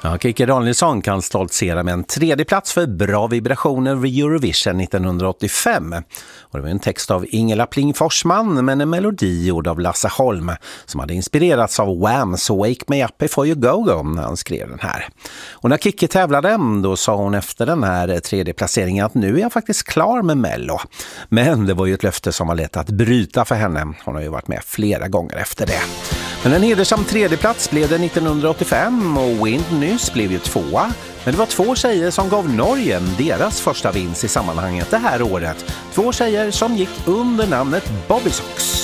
Ja, Kikki Danielsson kan stoltsera med en tredje plats för Bra vibrationer vid Eurovision 1985. Och det var en text av Ingela Pling Forsman men en melodi gjord av Lasse Holm som hade inspirerats av Wham's Wake Me Up Before You Go när han skrev den här. Och när Kikki tävlade då sa hon efter den här tredje placeringen att nu är jag faktiskt klar med Mello. Men det var ju ett löfte som var lätt att bryta för henne. Hon har ju varit med flera gånger efter det. Men en hedersam tredjeplats blev det 1985 och Wind nyss blev ju tvåa. Men det var två tjejer som gav Norge deras första vinst i sammanhanget det här året. Två tjejer som gick under namnet Bobby Sox.